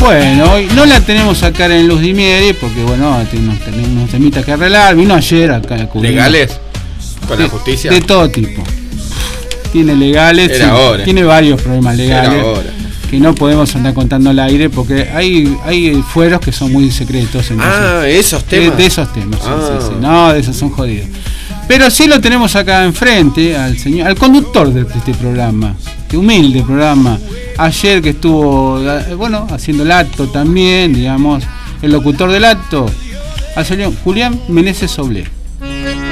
Bueno, hoy no la tenemos acá en Luz Dimieri porque, bueno, tenemos unos temitas que arreglar. Vino ayer acá a cubrir. ¿Legales? ¿Con la justicia? De todo tipo. Tiene legales, Era hora. Tiene varios problemas legales. Era hora. Que no podemos andar contando al aire porque hay fueros que son muy secretos. Entonces, esos temas. De esos temas, sí. No, de esos son jodidos. Pero sí lo tenemos acá enfrente al conductor de este programa, este humilde programa. Ayer que estuvo, haciendo el acto también, digamos, el locutor del acto, al señor Julián Meneses Soblé.